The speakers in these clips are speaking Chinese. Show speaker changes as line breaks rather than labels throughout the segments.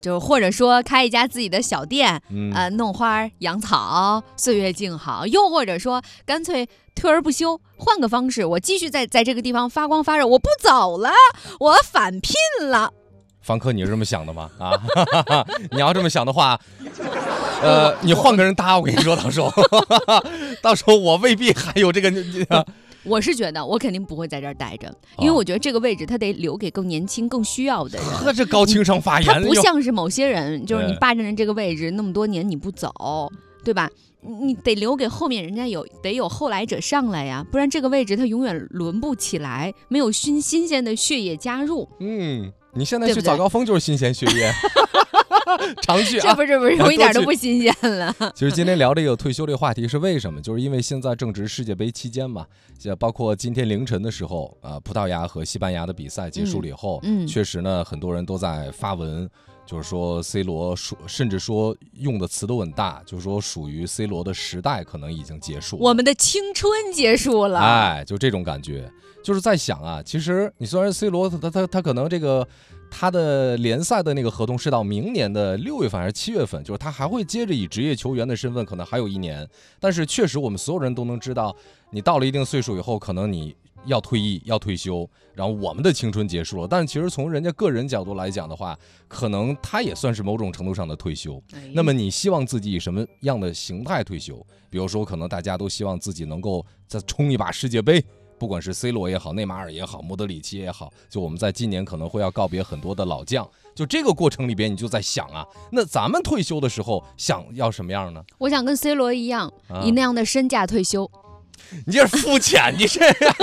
就或者说开一家自己的小店，弄花养草，岁月静好；又或者说干脆退而不休，换个方式，我继续在这个地方发光发热，我不走了，我返聘了。
房客，你是这么想的吗？啊，你要这么想的话，你换个人搭，我跟你说，到时候我未必还有这个。
我是觉得我肯定不会在这儿待着，因为我觉得这个位置它得留给更年轻、更需要的人。
呵，这高情商发言，
它不像是某些人，就是你霸占着这个位置那么多年你不走，对吧？你得留给后面人家得有后来者上来呀，不然这个位置它永远轮不起来，没有新鲜的血液加入。
你现在去早高峰就是新鲜血液。常去啊，
这不是有一点都不新鲜了。
其实今天聊这个退休这个话题是为什么？就是因为现在正值世界杯期间嘛，包括今天凌晨的时候，葡萄牙和西班牙的比赛结束了以后，确实呢，很多人都在发文，就是说 C 罗甚至说用的词都很大，就是说属于 C 罗的时代可能已经结束了，
我们的青春结束了。
哎，就这种感觉，就是在想啊，其实你虽然 C 罗他可能这个。他的联赛的那个合同是到明年的6月份还是7月份，就是他还会接着以职业球员的身份，可能还有1年。但是确实我们所有人都能知道，你到了一定岁数以后，可能你要退役要退休，然后我们的青春结束了。但是其实从人家个人角度来讲的话，可能他也算是某种程度上的退休。那么你希望自己以什么样的形态退休？比如说可能大家都希望自己能够再冲一把世界杯，不管是 C 罗也好，内马尔也好，莫德里奇也好，就我们在今年可能会要告别很多的老将，就这个过程里边，你就在想啊，那咱们退休的时候想要什么样呢？
我想跟 C 罗一样，以那样的身价退休。
你这是肤浅，你这。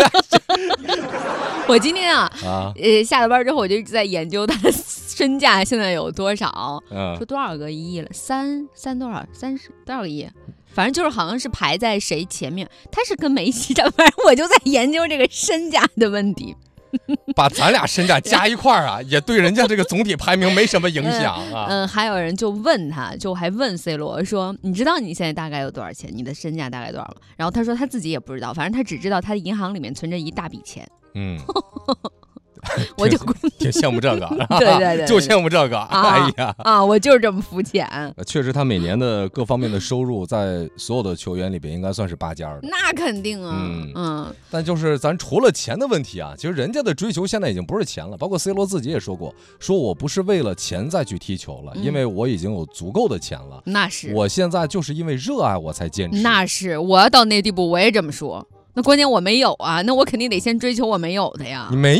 我今天下了班之后，我就一直在研究他的身价现在有多少，说多少个亿了，三多少，30多少个亿。反正就是好像是排在谁前面，他是跟梅西的，反正我就在研究这个身价的问题。
把咱俩身价加一块儿啊，也对人家这个总体排名没什么影响啊。
还有人就问他，就还问 C 罗说：“你知道你現在大概有多少錢？你的身價大概多少吗？”然後他說他自己也不知道，反正他只知道他的銀行裡面存着一大筆錢。我就
挺羡慕这个，
对，
就羡慕这个。哎呀，
我就是这么肤浅。
确实，他每年的各方面的收入，在所有的球员里边，应该算是8家的。
那肯定啊，
但就是咱除了钱的问题啊，其实人家的追求现在已经不是钱了。包括 C 罗自己也说过，说我不是为了钱再去踢球了，因为我已经有足够的钱了。
那是，
我现在就是因为热爱我才坚持。
那是，我要到那地步，我也这么说。那关键我没有啊，那我肯定得先追求我没有的呀。
你没